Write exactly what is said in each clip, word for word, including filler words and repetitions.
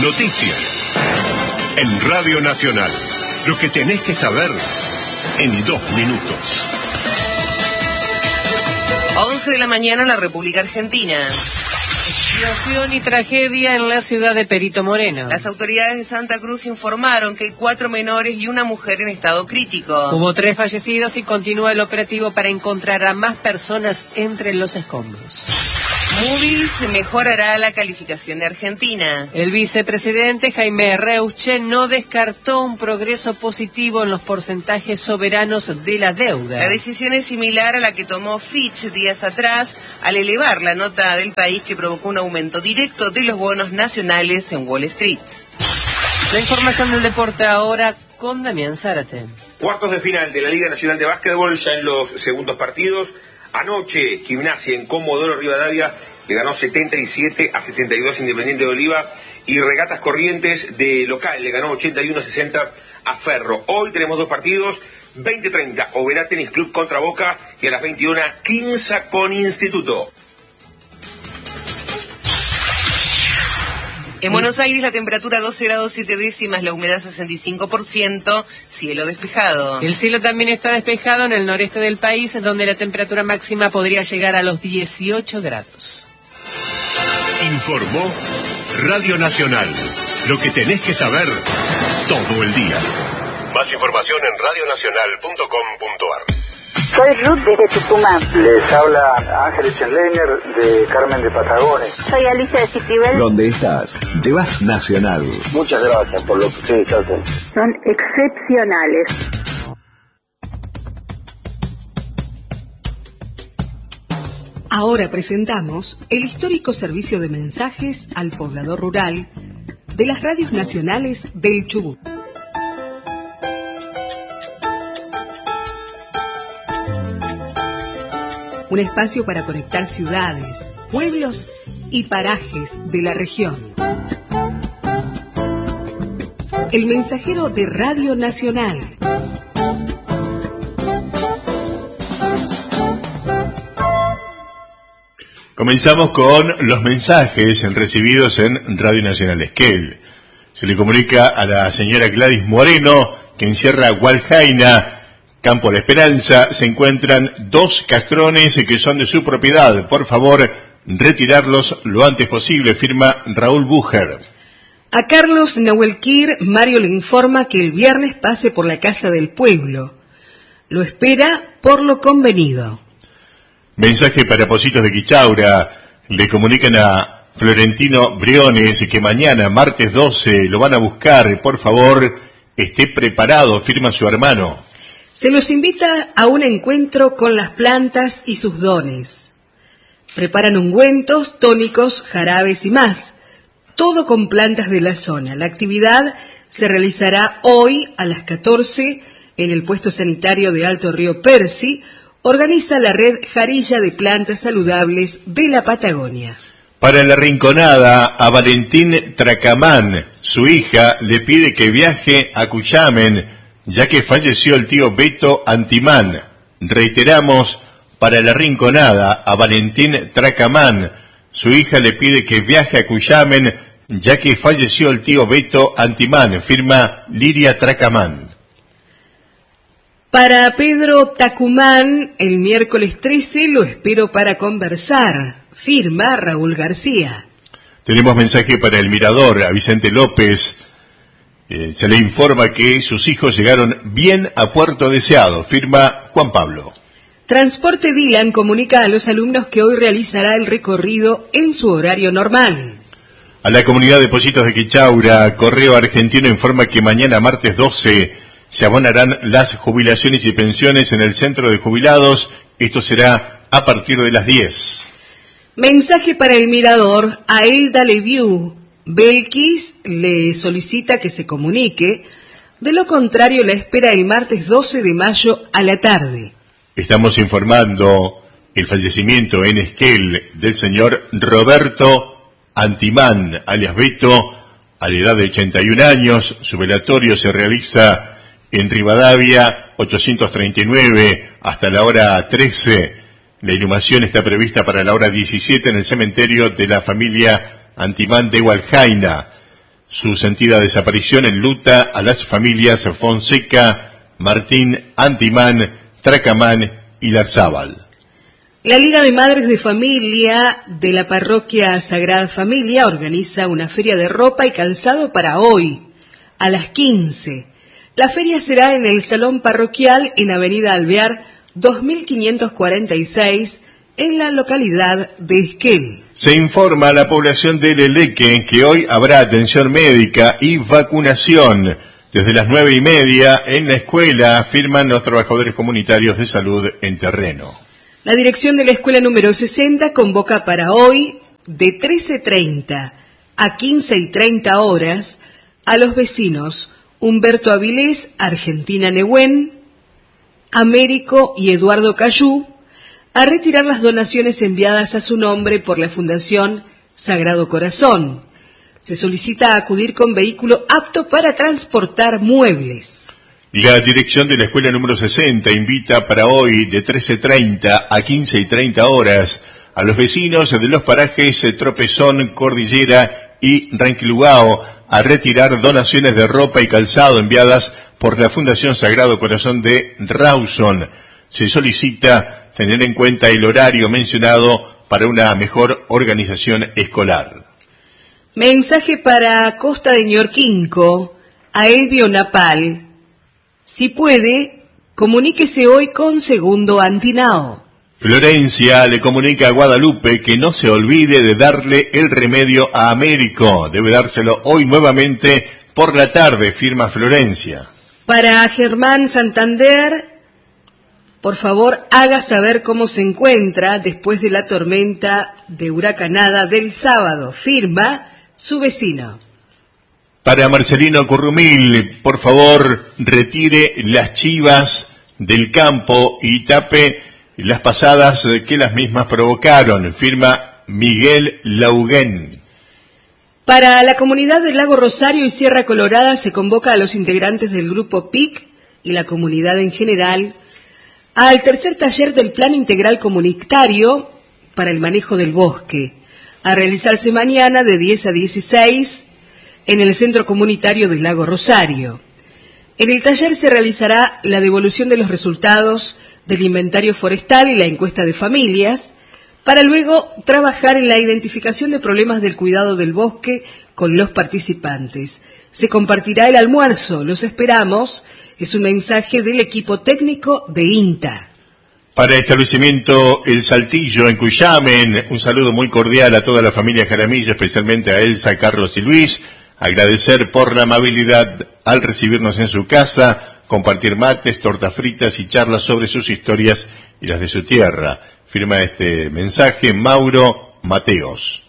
Noticias. En Radio Nacional. Lo que tenés que saber en dos minutos. once de la mañana en la República Argentina. Explosión y tragedia en la ciudad de Perito Moreno. Las autoridades de Santa Cruz informaron que hay cuatro menores y una mujer en estado crítico. Hubo tres fallecidos y continúa el operativo para encontrar a más personas entre los escombros. Moody's mejorará la calificación de Argentina. El vicepresidente Jaime Reuche no descartó un progreso positivo en los porcentajes soberanos de la deuda. La decisión es similar a la que tomó Fitch días atrás al elevar la nota del país, que provocó un aumento directo de los bonos nacionales en Wall Street. La información del deporte ahora con Damián Zárate. Cuartos de final de la Liga Nacional de Básquetbol ya en los segundos partidos. Anoche, Gimnasia en Comodoro Rivadavia le ganó setenta y siete a setenta y dos Independiente de Oliva, y Regatas Corrientes de local le ganó ochenta y uno a sesenta a Ferro. Hoy tenemos dos partidos, veinte treinta Oberá Tenis Club contra Boca, y a las veintiuna Quimsa con Instituto. En Buenos Aires la temperatura doce grados siete décimas, la humedad sesenta y cinco por ciento, cielo despejado. El cielo también está despejado en el noreste del país, donde la temperatura máxima podría llegar a los dieciocho grados. Informó Radio Nacional. Lo que tenés que saber todo el día. Más información en radio nacional punto com punto a r. Soy Ruth desde Tucumán. Les habla Ángeles Schenleiner de Carmen de Patagones. Soy Alicia de Citibel. ¿Dónde estás? Llevas Nacional. Muchas gracias por lo que ustedes hacen. Son excepcionales. Ahora presentamos el histórico servicio de mensajes al poblador rural de las radios nacionales del Chubut. Un espacio para conectar ciudades, pueblos y parajes de la región. El mensajero de Radio Nacional. Comenzamos con los mensajes recibidos en Radio Nacional Esquel. Se le comunica a la señora Gladys Moreno que en Sierra Gualjaina, Campo La Esperanza, se encuentran dos castrones que son de su propiedad. Por favor, retirarlos lo antes posible, firma Raúl Bucher. A Carlos Nahuelquir, Mario le informa que el viernes pase por la Casa del Pueblo. Lo espera por lo convenido. Mensaje para Positos de Quichaura. Le comunican a Florentino Briones que mañana, martes doce, lo van a buscar. Por favor, esté preparado, firma su hermano. Se los invita a un encuentro con las plantas y sus dones. Preparan ungüentos, tónicos, jarabes y más. Todo con plantas de la zona. La actividad se realizará hoy a las catorce en el puesto sanitario de Alto Río Percy. Organiza la red Jarilla de Plantas Saludables de la Patagonia. Para la Rinconada, a Valentín Tracamán, su hija le pide que viaje a Cuyamen, ya que falleció el tío Beto Antimán. Reiteramos, para la Rinconada, a Valentín Tracamán, su hija le pide que viaje a Cuyamen, ya que falleció el tío Beto Antimán, firma Liria Tracamán. Para Pedro Tacumán, el miércoles trece lo espero para conversar, firma Raúl García. Tenemos mensaje para el Mirador, a Vicente López. Eh, se le informa que sus hijos llegaron bien a Puerto Deseado, firma Juan Pablo. Transporte Dylan comunica a los alumnos que hoy realizará el recorrido en su horario normal. A la comunidad de Positos de Quichaura, Correo Argentino informa que mañana, martes doce, se abonarán las jubilaciones y pensiones en el centro de jubilados. Esto será a partir de las diez. Mensaje para el Mirador, a Elda Leviu. Belkis le solicita que se comunique, de lo contrario la espera el martes doce de mayo a la tarde. Estamos informando el fallecimiento en Esquel del señor Roberto Antimán, alias Beto, a la edad de ochenta y un años. Su velatorio se realiza en Rivadavia, ochocientos treinta y nueve, hasta la hora trece. La inhumación está prevista para la hora diecisiete en el cementerio de la familia Antimán de Gualjaina. su sentida desaparición enluta a las familias Fonseca, Martín, Antimán, Tracamán y Larzábal. La Liga de Madres de Familia de la Parroquia Sagrada Familia organiza una feria de ropa y calzado para hoy, a las quince. La feria será en el Salón Parroquial en Avenida Alvear dos mil quinientos cuarenta y seis, en la localidad de Esquel. Se informa a la población de Leleque que hoy habrá atención médica y vacunación desde las nueve y media en la escuela, afirman los trabajadores comunitarios de salud en terreno. La dirección de la escuela número sesenta convoca para hoy, de trece treinta a quince y treinta horas, a los vecinos Humberto Avilés, Argentina Nehuen, Américo y Eduardo Cayú, a retirar las donaciones enviadas a su nombre por la Fundación Sagrado Corazón. Se solicita acudir con vehículo apto para transportar muebles. La dirección de la escuela número sesenta invita para hoy de trece treinta a quince y treinta horas a los vecinos de los parajes Tropezón, Cordillera y Ranquilugao a retirar donaciones de ropa y calzado enviadas por la Fundación Sagrado Corazón de Rawson. Se solicita tener en cuenta el horario mencionado para una mejor organización escolar. Mensaje para Costa de Ñorquinco, a Elvio Napal. Si puede, comuníquese hoy con Segundo Antinao. Florencia le comunica a Guadalupe que no se olvide de darle el remedio a Américo. Debe dárselo hoy nuevamente por la tarde, firma Florencia. Para Germán Santander, por favor haga saber cómo se encuentra después de la tormenta de huracanada del sábado, firma su vecino. Para Marcelino Currumil, por favor retire las chivas del campo y tape las pasadas que las mismas provocaron, firma Miguel Lauguén. Para la comunidad del Lago Rosario y Sierra Colorada se convoca a los integrantes del grupo P I C y la comunidad en general al tercer taller del Plan Integral Comunitario para el Manejo del Bosque, a realizarse mañana de diez a dieciséis en el Centro Comunitario del Lago Rosario. En el taller se realizará la devolución de los resultados del inventario forestal y la encuesta de familias, para luego trabajar en la identificación de problemas del cuidado del bosque con los participantes. Se compartirá el almuerzo, los esperamos, es un mensaje del equipo técnico de INTA. Para establecimiento El Saltillo en Cuyamen, un saludo muy cordial a toda la familia Jaramillo, especialmente a Elsa, Carlos y Luis. Agradecer por la amabilidad al recibirnos en su casa, compartir mates, tortas fritas y charlas sobre sus historias y las de su tierra. Firma este mensaje Mauro Mateos.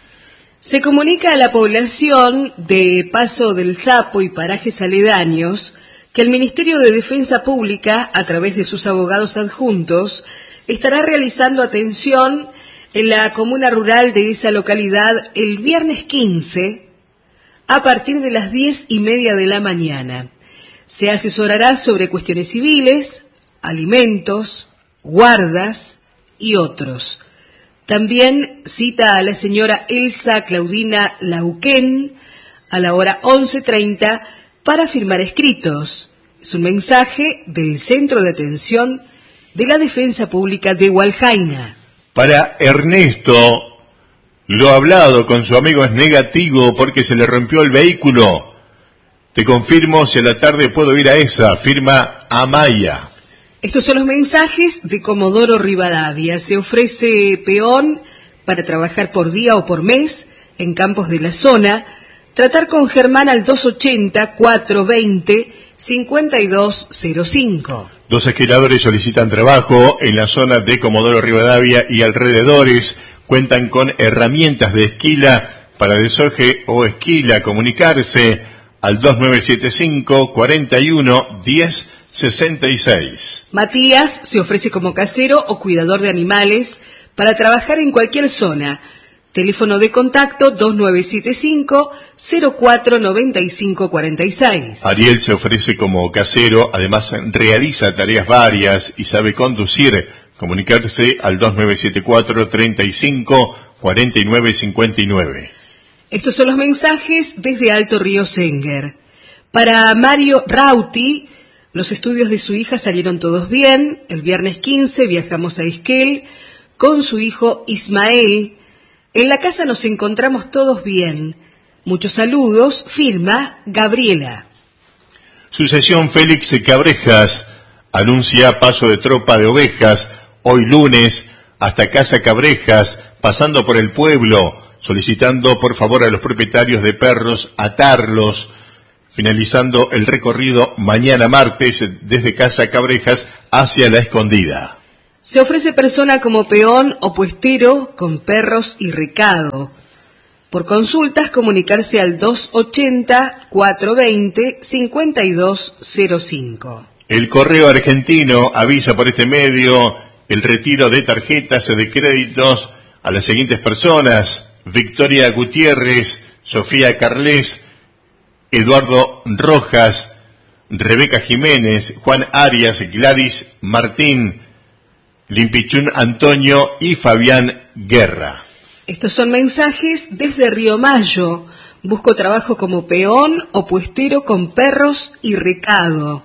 Se comunica a la población de Paso del Sapo y parajes aledaños que el Ministerio de Defensa Pública, a través de sus abogados adjuntos, estará realizando atención en la comuna rural de esa localidad el viernes quince, a partir de las diez y media de la mañana. Se asesorará sobre cuestiones civiles, alimentos, guardas y otros. También cita a la señora Elsa Claudina Lauquén a la hora once treinta para firmar escritos. Es un mensaje del Centro de Atención de la Defensa Pública de Hualjaina. Para Ernesto, lo hablado con su amigo es negativo porque se le rompió el vehículo. Te confirmo si a la tarde puedo ir a esa, firma Amaya. Estos son los mensajes de Comodoro Rivadavia. Se ofrece peón para trabajar por día o por mes en campos de la zona. Tratar con Germán al dos ochenta, cuatrocientos veinte, cincuenta y dos cero cinco. Dos esquiladores solicitan trabajo en la zona de Comodoro Rivadavia y alrededores. Cuentan con herramientas de esquila para desoje o esquila. Comunicarse al dos nueve siete cinco, cuarenta y uno, diez sesenta y seis. Matías se ofrece como casero o cuidador de animales para trabajar en cualquier zona. Teléfono de contacto dos nueve siete cinco, cero cuatro nueve cinco cuatro seis. Ariel se ofrece como casero, además realiza tareas varias y sabe conducir. Comunicarse al dos nueve siete cuatro, treinta y cinco, cuarenta y nueve cincuenta y nueve. Estos son los mensajes desde Alto Río Senguer. Para Mario Rauti, los estudios de su hija salieron todos bien. El viernes quince viajamos a Esquel con su hijo Ismael. En la casa nos encontramos todos bien. Muchos saludos, firma Gabriela. Sucesión Félix Cabrejas anuncia paso de tropa de ovejas hoy lunes hasta Casa Cabrejas, pasando por el pueblo, solicitando por favor a los propietarios de perros atarlos, finalizando el recorrido mañana martes desde Casa Cabrejas hacia La Escondida. Se ofrece persona como peón o puestero con perros y recado. Por consultas, comunicarse al dos ochenta, cuatrocientos veinte, cincuenta y dos cero cinco. El Correo Argentino avisa por este medio el retiro de tarjetas de créditos a las siguientes personas: Victoria Gutiérrez, Sofía Carles, Eduardo Rojas, Rebeca Jiménez, Juan Arias, Gladys Martín, Limpichún Antonio y Fabián Guerra. Estos son mensajes desde Río Mayo. Busco trabajo como peón o puestero con perros y recado.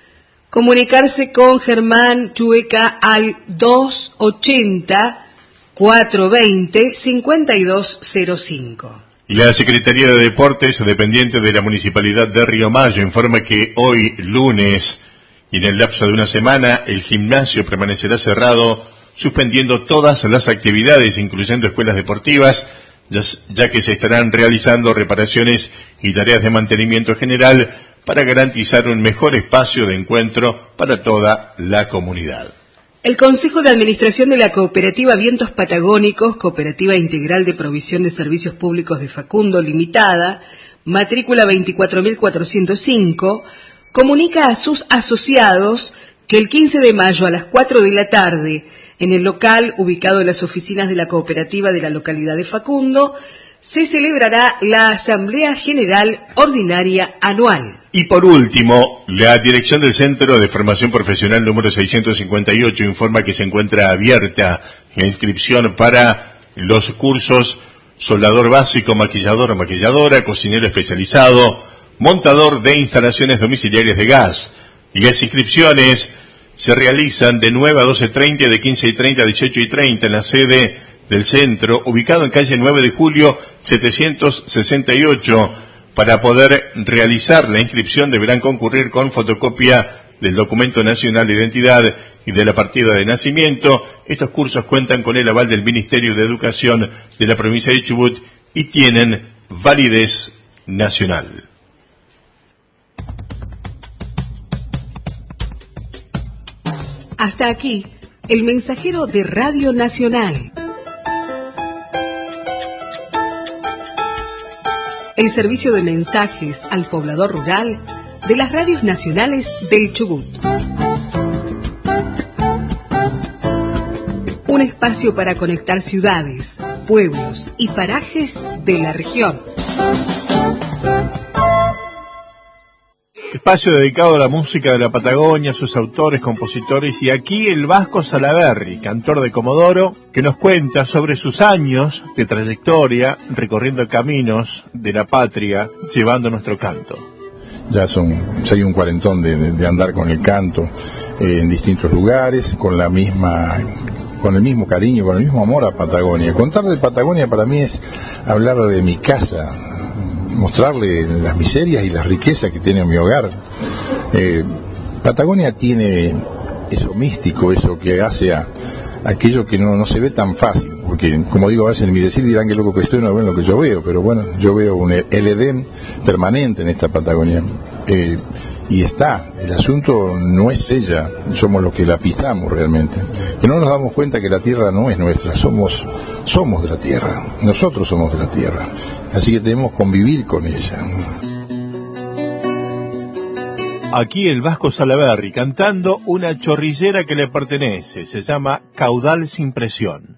Comunicarse con Germán Chueca al dos ochenta, cuatrocientos veinte, cincuenta y dos cero cinco. La Secretaría de Deportes, dependiente de la Municipalidad de Río Mayo, informa que hoy, lunes, y en el lapso de una semana, el gimnasio permanecerá cerrado, suspendiendo todas las actividades, incluyendo escuelas deportivas, ya, ya que se estarán realizando reparaciones y tareas de mantenimiento general para garantizar un mejor espacio de encuentro para toda la comunidad. El Consejo de Administración de la Cooperativa Vientos Patagónicos, Cooperativa Integral de Provisión de Servicios Públicos de Facundo Limitada, matrícula veinticuatro mil cuatrocientos cinco, comunica a sus asociados que el quince de mayo a las cuatro de la tarde, en el local ubicado en las oficinas de la cooperativa de la localidad de Facundo, se celebrará la Asamblea General Ordinaria Anual. Y por último, la dirección del Centro de Formación Profesional número seiscientos cincuenta y ocho informa que se encuentra abierta la inscripción para los cursos soldador básico, maquillador o maquilladora, cocinero especializado, montador de instalaciones domiciliarias de gas. Y las inscripciones se realizan de nueve a doce treinta, de quince y treinta a dieciocho y treinta en la sede del centro, ubicado en calle nueve de julio setecientos sesenta y ocho. Para poder realizar la inscripción deberán concurrir con fotocopia del documento nacional de identidad y de la partida de nacimiento. Estos cursos cuentan con el aval del Ministerio de Educación de la provincia de Chubut y tienen validez nacional. Hasta aquí, el mensajero de Radio Nacional. El servicio de mensajes al poblador rural de las radios nacionales del Chubut. Un espacio para conectar ciudades, pueblos y parajes de la región. Espacio dedicado a la música de la Patagonia, sus autores, compositores, y aquí el Vasco Salaberry, cantor de Comodoro, que nos cuenta sobre sus años de trayectoria recorriendo caminos de la patria, llevando nuestro canto. Ya son, soy un cuarentón de, de, de andar con el canto eh, en distintos lugares, con la misma, con el mismo cariño, con el mismo amor a Patagonia. Contar de Patagonia para mí es hablar de mi casa, mostrarle las miserias y las riquezas que tiene mi hogar. Eh, Patagonia tiene eso místico, eso que hace a aquello que no, no se ve tan fácil, porque como digo a veces en mi decir dirán que loco que estoy, no ven lo que yo veo, pero bueno, yo veo un, el Edén permanente en esta Patagonia. Eh, y está, el asunto no es ella, somos los que la pisamos realmente, que no nos damos cuenta que la tierra no es nuestra, somos somos de la tierra, nosotros somos de la tierra, así que debemos convivir con ella. Aquí el Vasco Salaberry cantando una chorrillera que le pertenece, se llama Caudal sin presión.